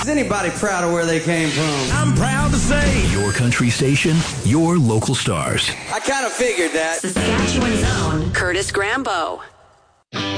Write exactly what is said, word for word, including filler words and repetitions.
anybody proud of where they came from? I'm proud to say, your country station, your local stars. I kind of figured that. Saskatchewan's own Curtis Grambo.